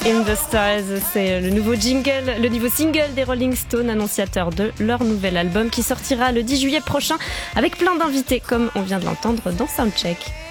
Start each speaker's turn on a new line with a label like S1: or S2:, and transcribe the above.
S1: In the Stars, c'est le nouveau single des Rolling Stones, annonciateur de leur nouvel album qui sortira le 10 juillet prochain avec plein d'invités comme on vient de l'entendre dans Soundcheck.